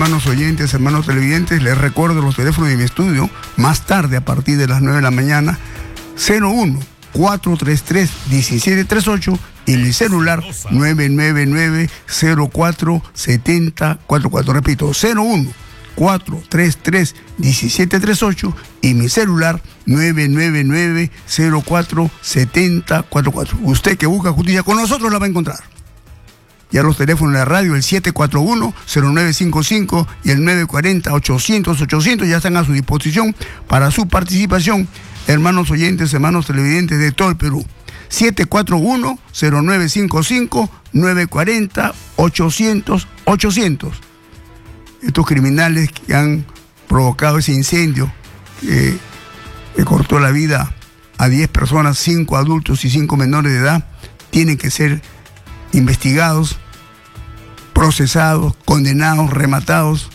hermanos oyentes, hermanos televidentes, les recuerdo los teléfonos de mi estudio, más tarde, a partir de las 9 de la mañana, 01-433-1738 y mi celular 999-04-7044. Repito, 01-433-1738 y mi celular 999-04-7044. Usted que busca justicia con nosotros la va a encontrar. Ya los teléfonos de la radio, el 741-0955 y el 940-800-800 ya están a su disposición para su participación, hermanos oyentes, hermanos televidentes de todo el Perú. 741-0955, 940-800-800. Estos criminales que han provocado ese incendio que cortó la vida a 10 personas, 5 adultos y 5 menores de edad, tienen que ser investigados, procesados, condenados, rematados.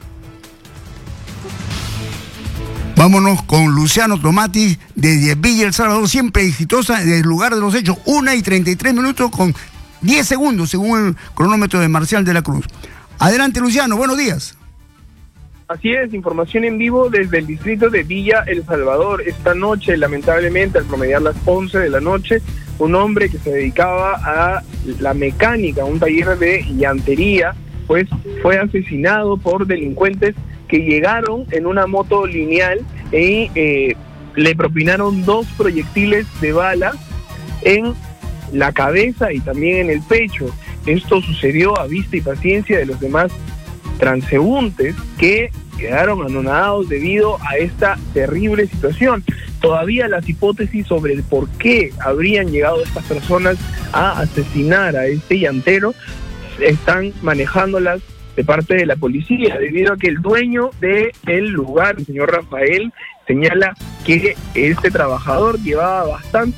Vámonos con Luciano Tomati desde Villa El Salvador, siempre exitosa desde el lugar de los hechos, 1:33 con 10 segundos, según el cronómetro de Marcial de la Cruz. Adelante, Luciano, buenos días. Así es, información en vivo desde el distrito de Villa El Salvador. Esta noche, lamentablemente, al promediar las 11 de la noche, un hombre que se dedicaba a la mecánica, un taller de llantería, pues fue asesinado por delincuentes que llegaron en una moto lineal y le propinaron 2 proyectiles de bala en la cabeza y también en el pecho. Esto sucedió a vista y paciencia de los demás transeúntes que quedaron anonadados debido a esta terrible situación. Todavía las hipótesis sobre el por qué habrían llegado estas personas a asesinar a este llantero están manejándolas de parte de la policía, debido a que el dueño del lugar, el señor Rafael, señala que este trabajador llevaba bastante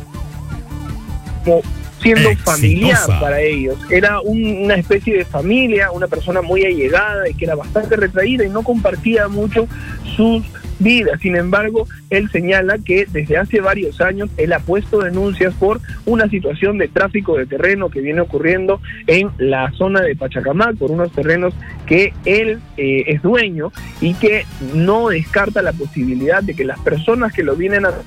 siendo familiar para ellos. Era una especie de familia, una persona muy allegada y que era bastante retraída y no compartía mucho sus vidas. Sin embargo, él señala que desde hace varios años él ha puesto denuncias por una situación de tráfico de terreno que viene ocurriendo en la zona de Pachacamac, por unos terrenos que él es dueño y que no descarta la posibilidad de que las personas que lo vienen a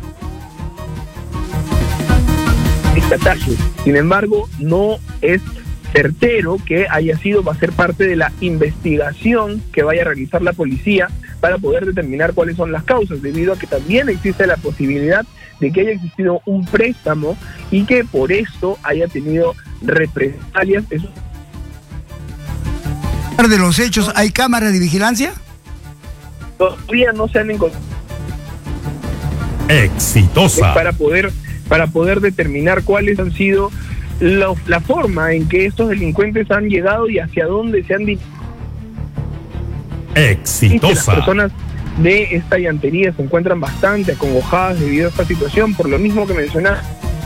ataque. Sin embargo, no es certero que va a ser parte de la investigación que vaya a realizar la policía para poder determinar cuáles son las causas, debido a que también existe la posibilidad de que haya existido un préstamo y que por esto haya tenido represalias. ¿De los hechos hay cámaras de vigilancia? Todavía no se han encontrado. Exitosa. Para poder determinar cuáles han sido la forma en que estos delincuentes han llegado y hacia dónde se han dirigido. Exitosa. Las personas de esta llantería se encuentran bastante acongojadas debido a esta situación, por lo mismo que mencionaba.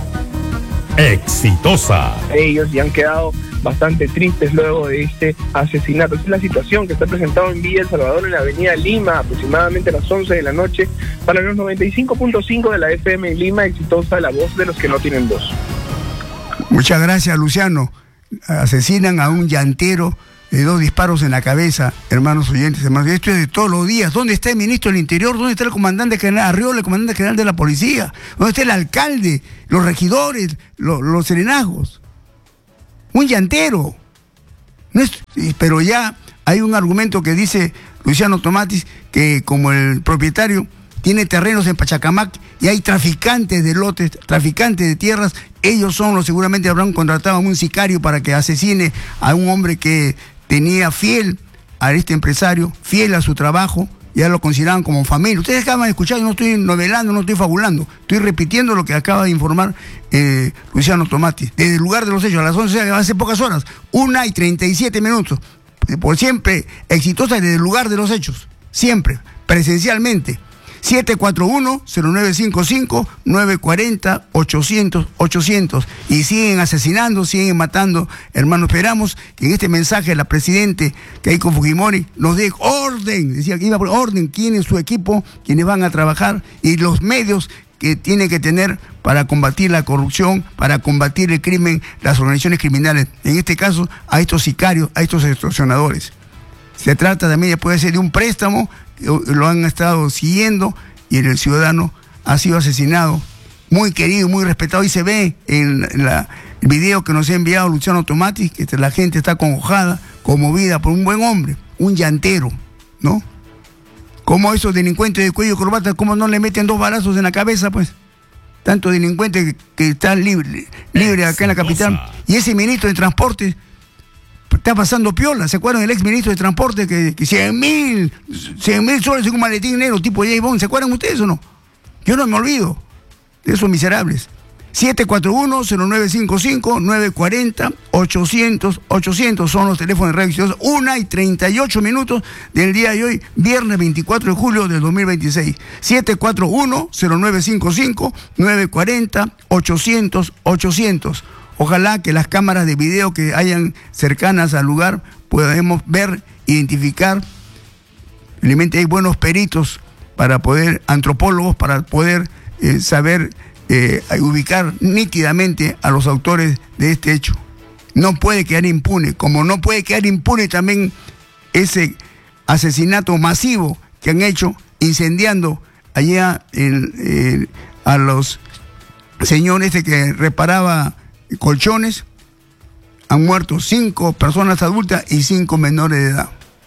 Exitosa. Ellos ya han quedado bastante tristes luego de este asesinato. Esta es la situación que está presentado en Villa El Salvador, en la avenida Lima, aproximadamente a las 11 de la noche, para los 95.5 de la FM Lima. Exitosa, la voz de los que no tienen voz. Muchas gracias, Luciano. Asesinan a un llantero de 2 disparos en la cabeza, hermanos oyentes, hermanos. Esto es de todos los días. ¿Dónde está el ministro del Interior? ¿Dónde está el comandante general Arriola, el comandante general de la policía? ¿Dónde está el alcalde, los regidores, los serenazgos? Un llantero. No es, pero ya hay un argumento que dice Luciano Tomatis, que como el propietario tiene terrenos en Pachacamac y hay traficantes de lotes, traficantes de tierras, ellos son los seguramente habrán contratado a un sicario para que asesine a un hombre que tenía fiel a este empresario, fiel a su trabajo, ya lo consideraban como familia. Ustedes acaban de escuchar, no estoy novelando, no estoy fabulando, estoy repitiendo lo que acaba de informar Luciano Tomati. Desde el lugar de los hechos, a las 11, hace pocas horas, 1:37, por siempre exitosa desde el lugar de los hechos, siempre, presencialmente. 741-0955, 940-800-800. Y siguen asesinando, siguen matando. Hermanos, esperamos que en este mensaje la presidente Keiko Fujimori nos dé orden, decía que iba por orden, quién es su equipo, quienes van a trabajar y los medios que tiene que tener para combatir la corrupción, para combatir el crimen, las organizaciones criminales. En este caso, a estos sicarios, a estos extorsionadores. Se trata también, puede ser de un préstamo, lo han estado siguiendo y el ciudadano ha sido asesinado, muy querido, muy respetado, y se ve en el video que nos ha enviado Luciano Tomati, que la gente está acongojada, conmovida por un buen hombre, un llantero, ¿no? Como esos delincuentes de cuello y corbata, ¿cómo no le meten 2 balazos en la cabeza, pues? Tanto delincuente que está libre acá en la capital. Y ese ministro de Transporte está pasando piola. ¿Se acuerdan del ex ministro de Transporte que 100.000 soles en un maletín negro tipo J. Bond? ¿Se acuerdan ustedes o no? Yo no me olvido de esos miserables. 741-0955, 940-800 son los teléfonos de Radio Exitosa. 1:38 del día de hoy, viernes 24 de julio del 2026. 741-0955, 940-800. Ojalá que las cámaras de video que hayan cercanas al lugar podamos ver, identificar. Realmente hay buenos peritos para poder, antropólogos, para poder saber ubicar nítidamente a los autores de este hecho. No puede quedar impune, como no puede quedar impune también ese asesinato masivo que han hecho incendiando allá a los señores que reparaba colchones. Han muerto 5 personas adultas y 5 menores de edad.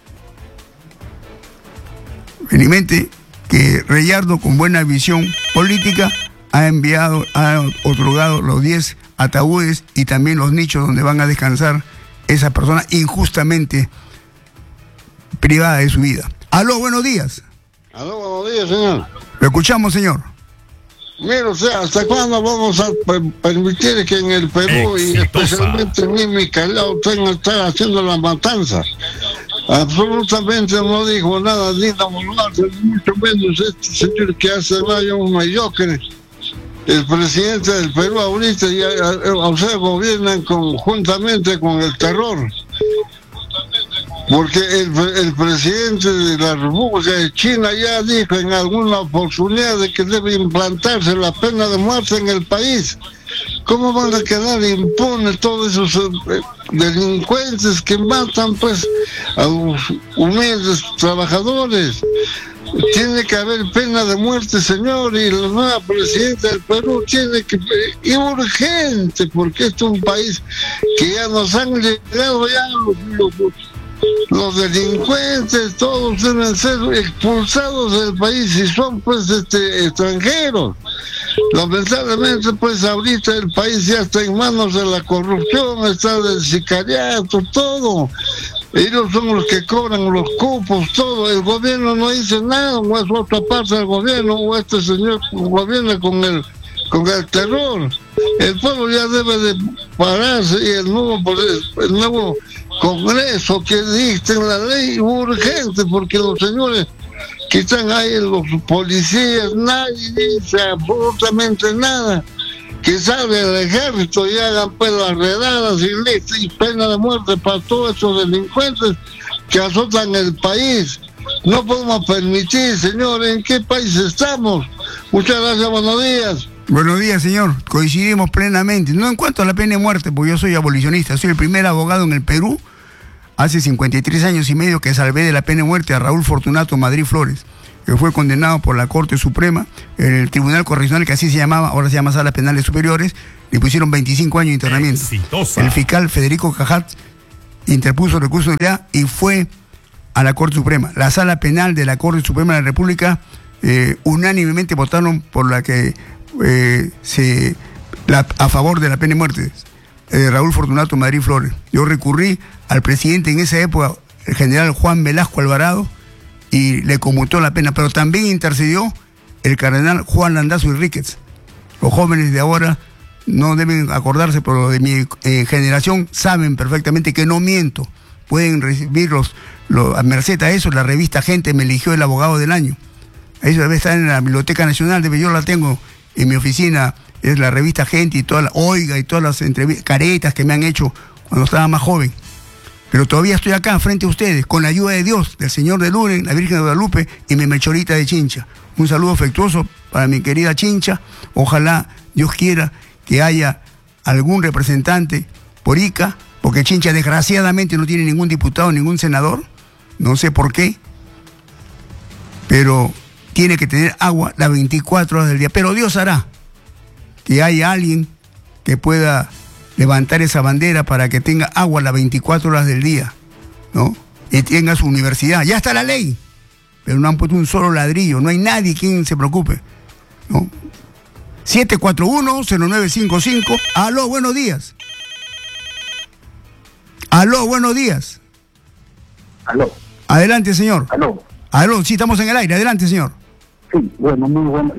Felizmente que Reyardo, con buena visión política, ha otorgado los 10 ataúdes y también los nichos donde van a descansar esas personas injustamente privadas de su vida. Aló, buenos días. Aló, buenos días, señor. Lo escuchamos, señor. Mira, o sea, ¿hasta cuándo vamos a permitir que en el Perú y especialmente en mi Callao tengan que estar haciendo la matanza? Absolutamente no dijo nada, ni la Boluarte, mucho menos este señor que hace vaya un mediocre. El presidente del Perú ahorita ya, o sea, gobiernan conjuntamente con el terror. Porque el presidente de la República de China ya dijo en alguna oportunidad de que debe implantarse la pena de muerte en el país. ¿Cómo van a quedar impunes todos esos delincuentes que matan pues a los humildes trabajadores? Tiene que haber pena de muerte, señor, y la nueva presidenta del Perú tiene que, y urgente, porque este es un país que ya nos han llegado ya los delincuentes, todos deben ser expulsados del país y son pues extranjeros. Lamentablemente pues ahorita el país ya está en manos de la corrupción, está del sicariato, todo. Ellos son los que cobran los cupos, todo. El gobierno no dice nada, o es otra parte del gobierno, o este señor gobierna con el terror. El pueblo ya debe de pararse y el nuevo Congreso que dicte la ley urgente, porque los señores que están ahí, los policías, nadie dice absolutamente nada. Que salga el ejército y hagan pues las redadas y listo, y pena de muerte para todos esos delincuentes que azotan el país. No podemos permitir, señor, ¿en qué país estamos? Muchas gracias, buenos días. Buenos días, señor. Coincidimos plenamente. No en cuanto a la pena de muerte, porque yo soy abolicionista, soy el primer abogado en el Perú, hace 53 años y medio, que salvé de la pena de muerte a Raúl Fortunato Madrid Flores, que fue condenado por la Corte Suprema, el Tribunal Correccional, que así se llamaba, ahora se llama Salas Penales Superiores, le pusieron 25 años de internamiento. Exitosa. El fiscal Federico Cajat interpuso recurso de nulidad y fue a la Corte Suprema. La Sala Penal de la Corte Suprema de la República unánimemente votaron por la que a favor de la pena de muerte, Raúl Fortunato Madrid Flores. Yo recurrí al presidente en esa época, el general Juan Velasco Alvarado, y le conmutó la pena, pero también intercedió el cardenal Juan Landazzo Enríquez. Los jóvenes de ahora no deben acordarse, pero los de mi generación saben perfectamente que no miento. Pueden recibir a merced a eso, la revista Gente me eligió el abogado del año. Eso debe estar en la Biblioteca Nacional, yo la tengo en mi oficina, es la revista Gente y toda y todas las caretas que me han hecho cuando estaba más joven. Pero todavía estoy acá frente a ustedes, con la ayuda de Dios, del Señor de Lourdes, la Virgen de Guadalupe y mi Melchorita de Chincha. Un saludo afectuoso para mi querida Chincha. Ojalá Dios quiera que haya algún representante por Ica, porque Chincha desgraciadamente no tiene ningún diputado, ningún senador. no sé por qué, pero tiene que tener agua las 24 horas del día. Pero Dios hará que haya alguien que pueda levantar esa bandera para que tenga agua las 24 horas del día, ¿no? Y tenga su universidad. Ya está la ley, pero no han puesto un solo ladrillo. No hay nadie quien se preocupe, ¿no? 741-0955. Aló, buenos días. Aló, buenos días. Aló. Adelante, señor. Aló. Aló, sí, estamos en el aire. Adelante, señor. Sí, bueno, muy buenos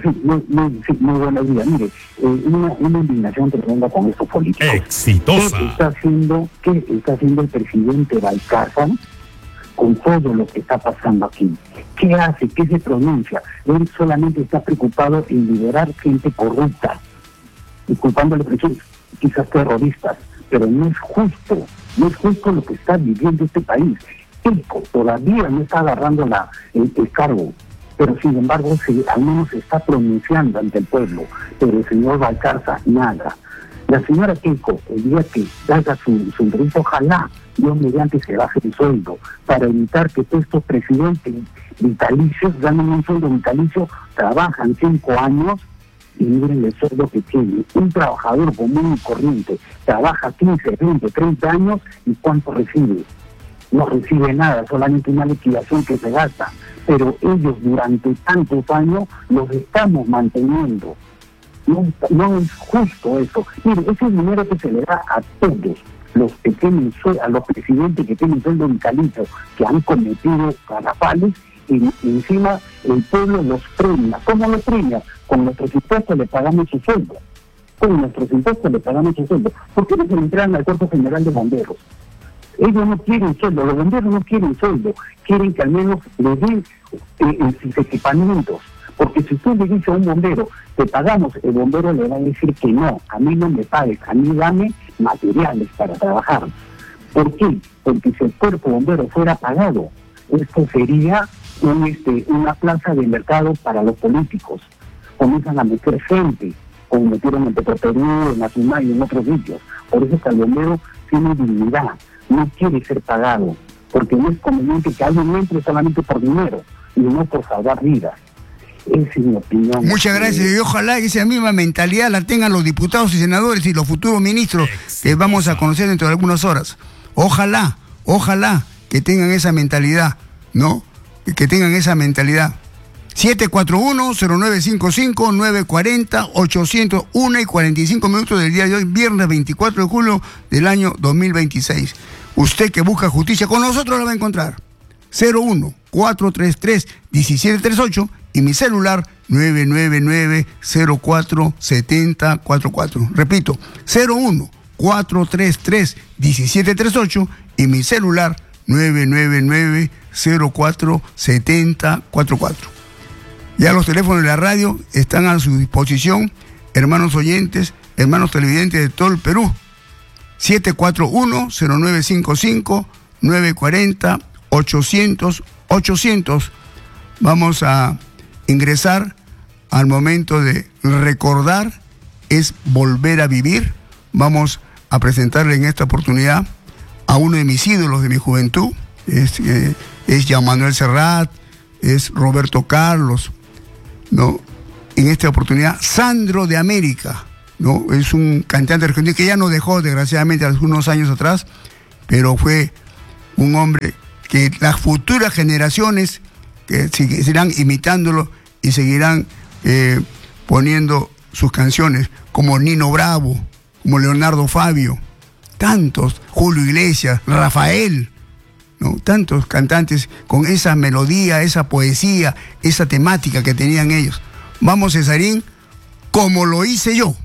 días. Mire, una indignación tremenda con estos políticos. Exitosa. ¿Qué está haciendo el presidente Balcázar con todo lo que está pasando aquí? ¿Qué hace? ¿Qué se pronuncia? Él solamente está preocupado en liberar gente corrupta, disculpándole presiones, quizás terroristas, pero no es justo lo que está viviendo este país. Keiko todavía no está agarrando el cargo, pero sin embargo al menos se está pronunciando ante el pueblo. Pero el señor Balcarza, nada. La señora Keiko, el día que haga su entrevista, ojalá Dios mediante se baje el sueldo para evitar que todos estos presidentes vitalicios ganen un sueldo vitalicio, trabajan 5 años y miren el sueldo que tiene. Un trabajador común y corriente trabaja 15, 20, 30 años y ¿cuánto recibe? No recibe nada, solamente una liquidación que se gasta. Pero ellos durante tantos años los estamos manteniendo. No es justo eso. Mire, ese dinero que se le da a todos los que tienen a los presidentes que tienen sueldo vitalicio, que han cometido garrafales, y encima el pueblo los premia. ¿Cómo los premia? Con nuestros impuestos le pagamos su sueldo. Con nuestros impuestos le pagamos su sueldo. ¿Por qué no se le entregan al Cuerpo General de Bomberos? Ellos no quieren sueldo, los bomberos no quieren sueldo, quieren que al menos le den sus equipamientos. Porque si tú le dices a un bombero, te pagamos, el bombero le va a decir que no, a mí no me pagues, a mí dame materiales para trabajar. ¿Por qué? Porque si el cuerpo bombero fuera pagado, esto sería una plaza de mercado para los políticos. Comienzan a meter gente, como metieron en Petroperú, en Azumay y en otros sitios. Por eso que el bombero tiene dignidad, no quiere ser pagado, porque no es conveniente que alguien entre solamente por dinero y no por salvar vidas. Esa es mi opinión. Muchas gracias, y ojalá que esa misma mentalidad la tengan los diputados y senadores y los futuros ministros que vamos a conocer dentro de algunas horas. Ojalá que tengan esa mentalidad, ¿no? Que tengan esa mentalidad. 741-0955-940-800, 1:45 del día de hoy, viernes 24 de julio del año 2026. Usted que busca justicia, con nosotros la va a encontrar. 01-433-1738 y mi celular 999-04-7044. Repito, 01-433-1738 y mi celular 999-04-7044. Ya los teléfonos de la radio están a su disposición, hermanos oyentes, hermanos televidentes de todo el Perú. 741-0955-940-800. Vamos a ingresar al momento de recordar, es volver a vivir. Vamos a presentarle en esta oportunidad a uno de mis ídolos de mi juventud, es Jean Manuel Serrat, es Roberto Carlos, ¿no? En esta oportunidad, Sandro de América, ¿no? Es un cantante argentino que ya nos dejó desgraciadamente hace unos años atrás, pero fue un hombre que las futuras generaciones que seguirán imitándolo y seguirán poniendo sus canciones, como Nino Bravo, como Leonardo Fabio, tantos, Julio Iglesias, Rafael, ¿no? Tantos cantantes con esa melodía, esa poesía, esa temática que tenían ellos. Vamos, Cesarín, como lo hice yo.